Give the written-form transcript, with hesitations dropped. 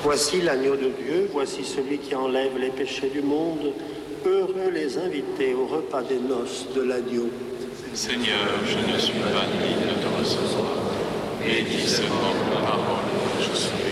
Voici l'agneau de Dieu, voici celui qui enlève les péchés du monde. Heureux les invités au repas des noces de l'agneau. Seigneur, je ne suis pas digne de te recevoir, mais dis seulement la parole, je suis.